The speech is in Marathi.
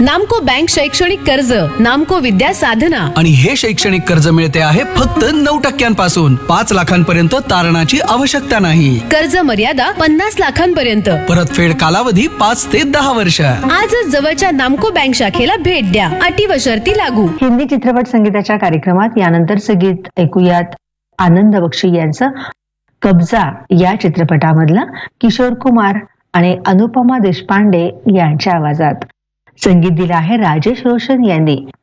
नामको बँक शैक्षणिक कर्ज, नामको विद्या साधना. आणि हे शैक्षणिक कर्ज मिळते आहे फक्त 9% 5 लाखांपर्यंत तारणाची आवश्यकता नाही. कर्ज मर्यादा 50 लाखांपर्यंत. परतफेड कालावधी 5 ते 10 वर्ष. आजच जवळच्या नामको बँक शाखेला भेट द्या. अटी व शर्ती लागू. हिंदी चित्रपट संगीताच्या कार्यक्रमात यानंतरचं गीत ऐकूयात आनंद बक्षी यांचं कब्जा या चित्रपटामधला किशोर कुमार आणि अनुपमा देशपांडे यांच्या आवाजात. संगीत दिलं आहे राजेश रोशन यांनी.